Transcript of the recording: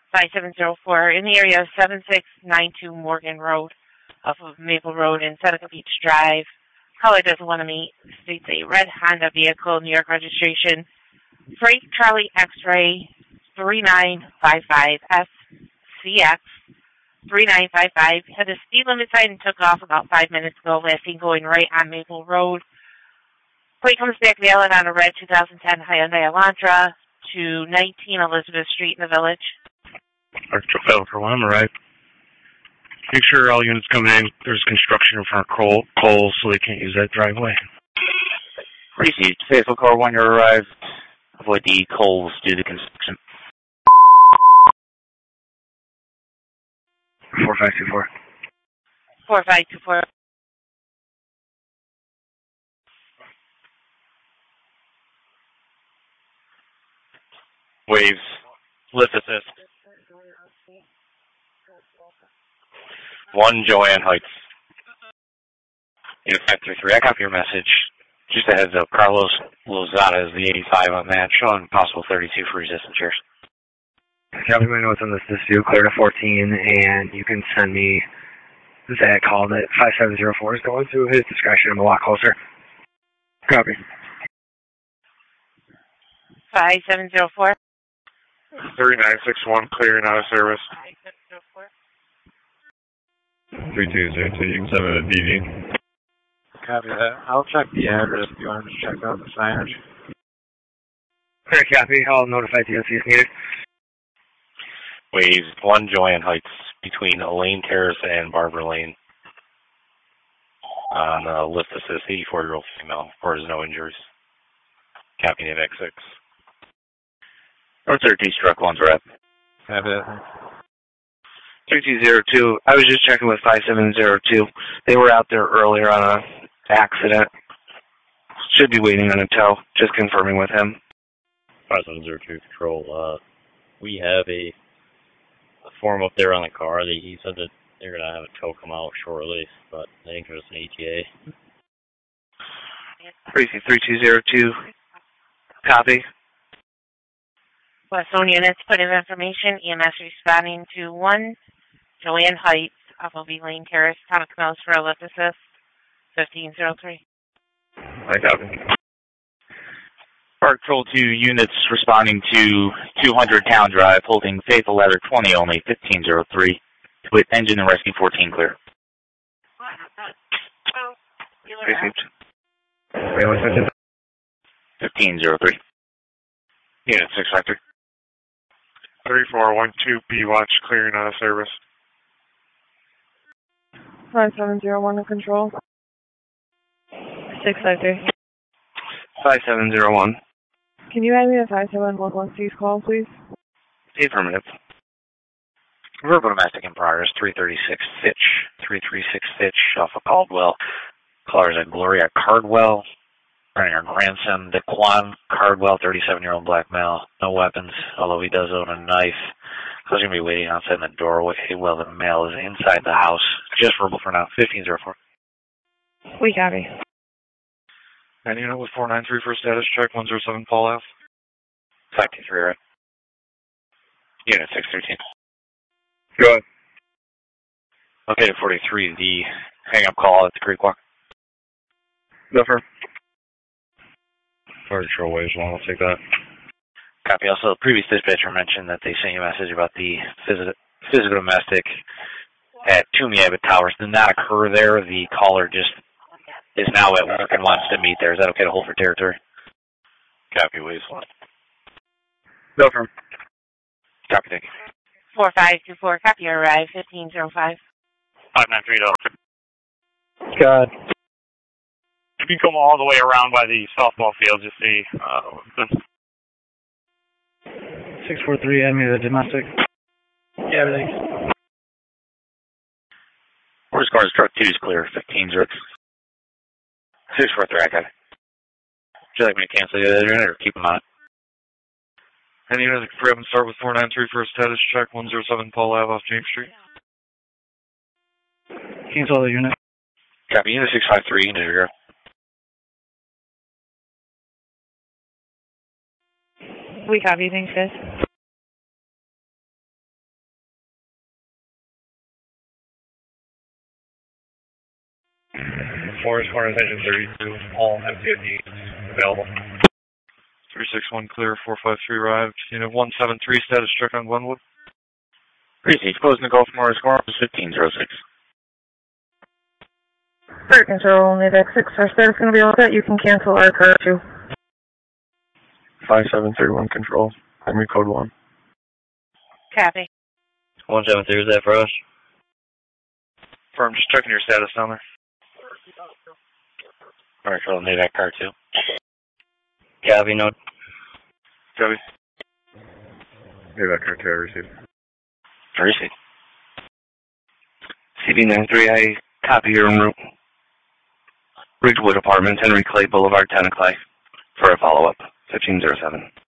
5704 in the area of 7692 Morgan Road off of Maple Road in Seneca Beach Drive. Caller doesn't want to meet. States a red Honda vehicle, New York registration. Freight Trolley X-Ray 3955 SCX 3955 had a speed limit sign and took off about 5 minutes ago, last seen going right on Maple Road. Plate comes back valid on a red 2010 Hyundai Elantra to 19 Elizabeth Street in the Village. Archer failed for one, right? Make sure all units coming in, there's construction in front of Coles, so they can't use that driveway. Received. Faithful Car 1, you arrived. Avoid the Coles due to construction. 4524. 4524. Waves. Lift assist. 1 Joanne Heights. Unit 533, I copy your message. Just a heads up, Carlos Lozada is the 85 on that, showing possible 32 for resistant chairs. Copy my notes on this issue, clear to 14, and you can send me that call that 5704 is going through his discretion. I'm a lot closer. Copy. 5704. 3961, clear and out of service. 5704. 3202, you can send me the DD. Copy that. I'll check the address if you want to check out the signage. Clear copy. I'll notify DOC if needed. Waves 1 Joanne Heights between Elaine Terrace and Barbara Lane. On lift assist, 84-year-old female. Reports no injuries. Copy of X6. North 13 struck, 1's rep. Copy that. 3202. I was just checking with 5702. They were out there earlier on a accident. Should be waiting on a tow. Just confirming with him. 5702 control. We have a form up there on the car. He said that they're going to have a tow come out shortly, but I think there's an ETA. 3202. Copy. Westone units put in information. EMS responding to 1 Joanne Heights off of Elaine Terrace, Town of Canals for a lift assist. 1503. I copy. Park Patrol 2 units responding to 200 Town Drive, holding Faithful Leather 20 only, 1503. With engine and rescue 14 clear. Received. 1503. Unit 653. 3412, B-Watch, clearing out of service. 5701 in control. 653. 5701. Can you add me to 5711 C's call, please? Affirmative. Verbal domestic in progress, 336 Fitch. 336 Fitch off of Caldwell. Callers at Gloria Cardwell. Running our grandson, Daquan Cardwell, 37-year-old black male. No weapons, although he does own a knife. I was going to be waiting outside in the doorway while the male is inside the house. Just verbal for now, 1504. We copy. And unit with 493 for status check, 107 Paul F. 523, right? Unit 613. Go ahead. Located 43, the hang-up call at the Creek Walk. Go for. Patrol Waves 1, I'll take that. Copy. Also, the previous dispatcher mentioned that they sent you a message about the physical domestic at Toomey Abbott Towers. Did not occur there. The caller just is now at work and wants to meet there. Is that okay to hold for territory? Copy, Waves 1. Go for. Copy, thank you. 4524, copy, arrive, 1505. 593. God. You can come all the way around by the softball field, just see. 643, add me to the domestic. Yeah, everything. Where's cars? Truck 2 is clear, 15-0. 643, I got it. Would you like me to cancel the other unit or keep them on? And unit grab and start with 493 for a status check, 107 Paul Ave off James Street. Cancel the unit. Copy, unit 653, into your We copy. Thanks, guys. Forest Corners, engine 32, all MTD available. 361 clear, 453 arrived. Unit 173, status check on Glenwood. Received. Closing the Gulf Morris Corners, 1506. Freight control, NAVAC 6, our status going to be all set. You can cancel our car 2. 5731 control. Army code 1. Copy. 173, is that for us? Firm, just checking your status down there. Commercial NAVAC car 2. Copy, note. Copy. NAVAC car 2, I received. Received. CD93, I copy your en route. Ridgewood Apartments, Henry Clay Boulevard, 10 o'clock for a follow-up. 1507.